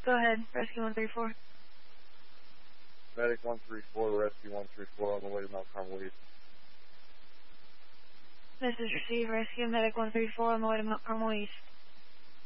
Go ahead, Rescue 134. Medic 134, Rescue 134 on the way to Mount Carmel East. This is Receive, Rescue Medic 134 on the way to Mount Carmel East.